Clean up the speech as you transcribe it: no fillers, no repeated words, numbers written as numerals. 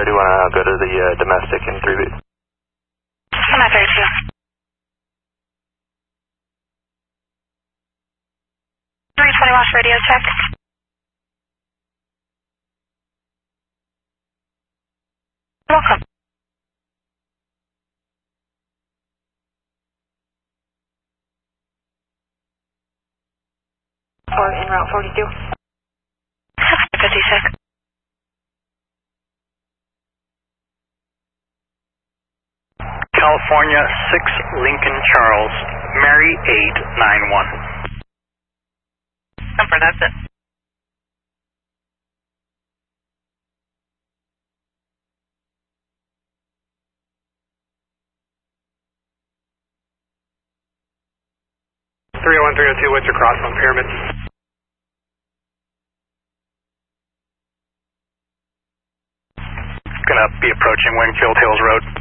I do want to go to the domestic in 3B. I'm at 32. 320 watch radio check. Welcome. Or en route 42. 56. California 6 Lincoln Charles, Mary 891. Number, that's it. What's your cross on Pyramid? Gonna be approaching Wingfield Hills Road.